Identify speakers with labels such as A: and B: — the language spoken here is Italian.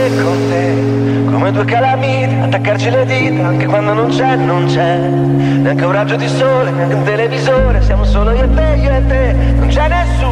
A: vivere con te, come due calamiti, attaccarci le dita anche quando non c'è, non c'è neanche un raggio di sole, neanche un televisore, siamo solo io e te, non c'è nessuno.